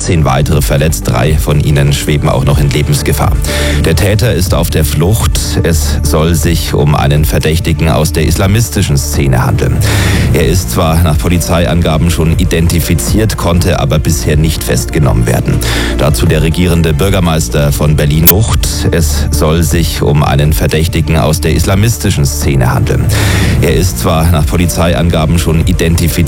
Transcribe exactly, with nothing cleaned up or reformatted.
zehn weitere verletzt, drei von ihnen schweben auch noch in Lebensgefahr. Der Täter ist auf der Flucht. Es soll sich um einen Verdächtigen aus der islamistischen Szene handeln. Er ist zwar nach Polizeiangaben schon identifiziert, konnte aber bisher nicht festgenommen werden. Dazu der regierende Bürgermeister von Berlin. Es soll sich um einen Verdächtigen aus der islamistischen Szene handeln. Er ist zwar nach Polizeiangaben schon identifiziert,